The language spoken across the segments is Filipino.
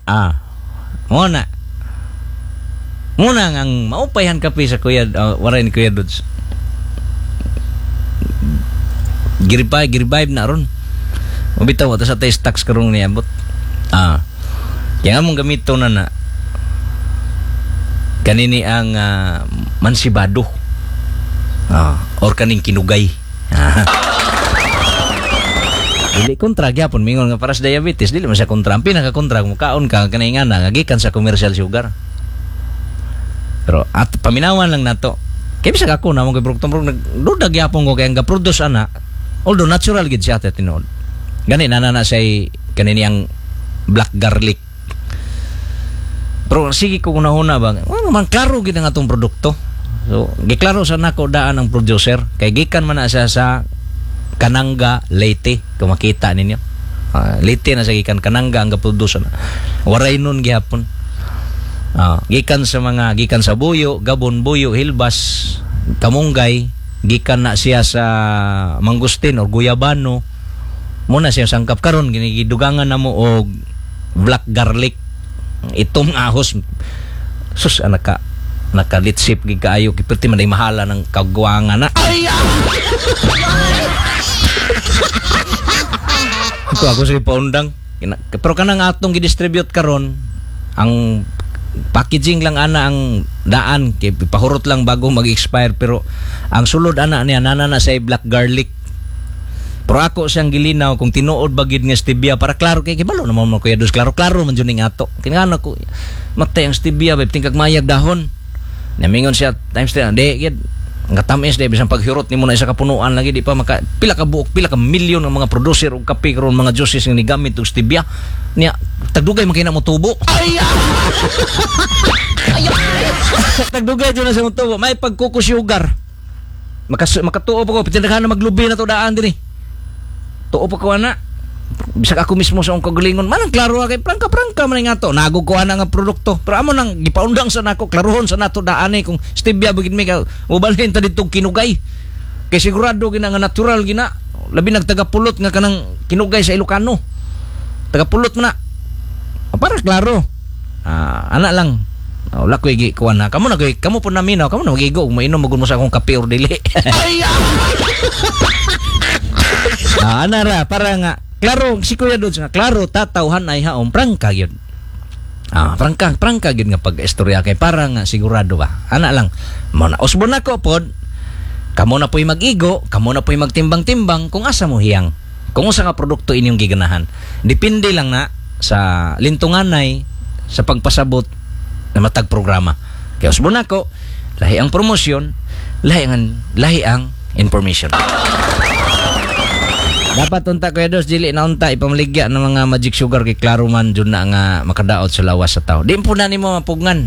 Muna ang maupayhan kape sa kuya waray ni Kuya Dudes. Giribayb na ron. Mabitaw ito sa taste tax karong niabot. Kaya nga mong gamito na kanini ang mansibado. Or kaning kinugay. Dili kontra gyapon mingon nga para sa diabetes, dili man siya kontra. Ang pinaka-kontra kung kaon ka kanay nga nagikan sa commercial sugar. Pero at paminawan lang nato. Kaya bisa ako na mong gibrugtong nagduda gyapon ko kaya nga produce ana. Although natural gid siya tinuod. Gani na say kanini ang black garlic. Pero sige ko kunahuna ba? Man klaro gid ang atong produkto. So, giklaro sa nako daan ang producer kay gikan man na siya sa Kananga, Leyte, kung makita ninyo. Leyte na sa gikan Kananga ang gaproduce na. Waray nun gihapon. Gikan sa Buyo, Gabon, Buyo, Hilbas, Kamunggay, gikan na siya sa Mangustin or Guyabano. Muna siya sangkap karon ginigidugangan na mo og black garlic. Itong ahos sus nakalitsip gid kaayo kiperti man mahala ng kagwangan na. Ito ako sa paundang. Pero kanang atong gidistribute karon ang packaging lang ana ang daan kay pahurot lang bago mag-expire pero ang sulod ana niya nana na say black garlic. Pero ako siyang gilinaw kung tinuod bagid nga stevia para klaro kay kibalo naman mo Kuya Dos klaro man jud ning ato. Kinahanglan ko matay ang stevia bay tingkag mayag dahon. Namingon siya times 10 di gid nga tamis di bisan paghirot nimo na isa ka punuan lagi di pa maka pila ka buok pila ka milyon ang mga producer og kape karon mga juices nga nigamit og stevia niya tagdugay man kay na mo tubo. Tagdugay jud na sa mo tubo may pagkuko sugar. Makatuo pa ko pitindaghan na maglubi na to daan dinhi. Tuo pa ko ana. Bisag ako mismo sa akong kagalingon manang klaro kay prangka man nga to nagog ko ana nga produkto pero amo nang gipaundang sa nako klarohon sa nato daani kung stevia bugid mi ka ubalhin ta didtong kinugay kay sigurado gina nga natural gina labi nagtagapulot nga kanang kinugay sa Ilocano tagapulot man na para klaro ana lang wala ko igi kuan na kamo po naminaw kamo na magigo mainom magud mo sa akong kape or dili. Ana ra para nga klaro si Kuya Dudes nga klaro tatawhan ay haom prangka gyud. Prangka gyud nga pag-istorya kay para nga sigurado ba. Ana lang mo na usbon nako pod. Kamo na po'y mag-igo, kamo na po'y magtimbang-timbang kung asa mo hiyang. Kung usa nga produkto inyong giganahan. Depende lang na sa lintunganay sa pagpasabot na matag programa. Kay usbon nako lahi ang promosyon, lahi ang information. Dapat unta Kuya Dos dili na unta ipamaligya ng mga magic sugar kay klaro man jud na nga makadaot sa lawas sa tao. Di po na nimo mapugnan.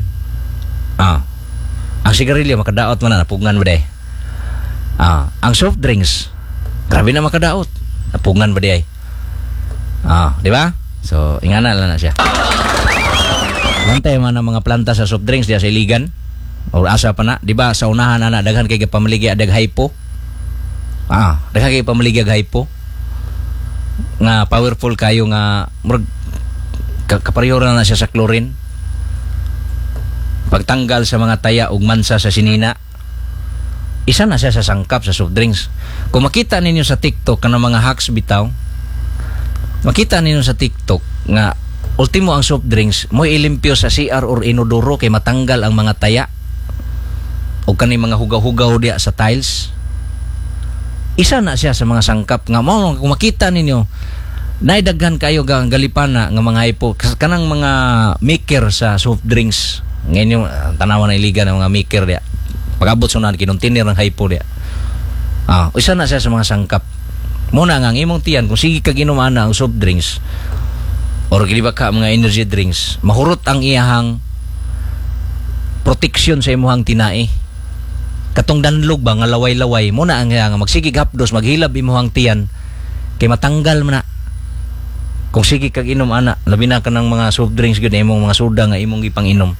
Ang sigarilyo makadaot man na napugnan ba day? Ang soft drinks grabe na makadaot. Napugnan ba day? Di ba? So ingana lang na siya. Bantay man ang mga planta sa soft drinks diya sa iligan or asa pa na, di ba? Sa unahan na daghan kay pamaligya dag hypo. Daghan kay pamaligya hypo. Nga powerful kayo nga kapareho na siya sa chlorine pagtanggal sa mga taya ug mansa sa sinina isa na siya sa sangkap sa soft drinks. Kung makita ninyo sa TikTok kanang mga hacks bitaw makita ninyo sa TikTok nga ultimo ang soft drinks mo ilimpyo sa CR or inodoro kay matanggal ang mga taya o kani mga hugaw-hugaw diya sa tiles. Isa na siya sa mga sangkap nga mo kung makita ninyo naidaghan kayo galipana nga mga hypo kanang mga maker sa soft drinks ngayon tanawan na iligan ng mga maker dia pagabot sunan kinontainer ng hypo dia isa na siya sa mga sangkap muna nga ang imong tiyan kung sige kag inom ana ang soft drinks or giliba ka mga energy drinks mahurot ang iyahang protection sa imong tinae. Katong danlog ba nga laway-laway mo na ang nga magsigig hapdos maghilab imong tiyan kay matanggal man na kung sige kag inom ana labi na kanang mga soft drinks gyud imong mga soda nga imong gipang-inom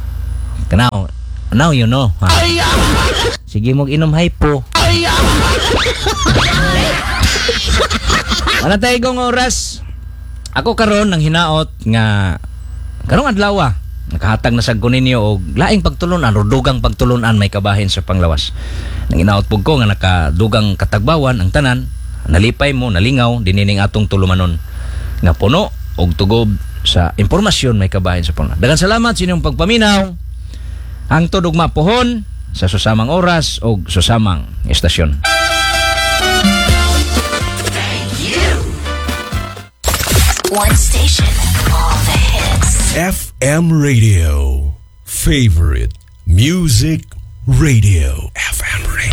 now you know sige mo inom hypo ana tay gong oras ako karon nang hinaot nga Karong adlaw nakahatag na sad ko ninyo og laing pagtulunan o dugang pagtulunan may kabahin sa panglawas. Nang inaot pug ko nga nakadugang katagbawan ang tanan, nalipay mo, nalingaw dinining atong tulumanon nga puno og tugob sa impormasyon may kabahin sa panglawas. Daghang salamat sa inyong pagpaminaw. Hangtod og mapuhon sa susamang oras o susamang estasyon. One station, all the hits. FM Radio. Favorite Music Radio. FM Radio.